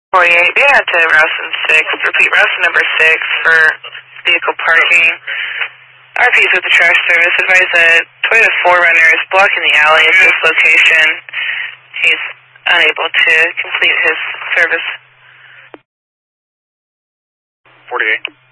48, be out to Rousen 6. Repeat, Rousen number 6 for vehicle parking. RP's with the trash service. Advise that Toyota 4Runner is blocking the alley at this location. He's unable to complete his service. 48.